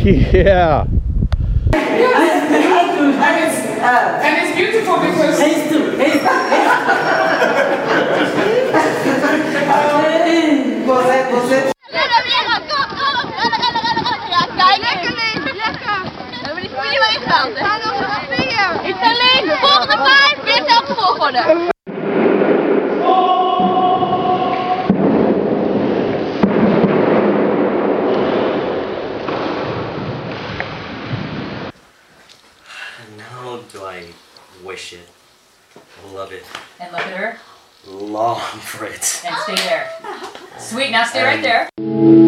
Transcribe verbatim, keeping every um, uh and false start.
Yeah. And it's beautiful because Ace two. Ace two. Você, você. Italië, volgende paard, weer zelf volgorde. Now do I wish it, love it, And look at her. long for it. And stay there. Sweet, now stay right there.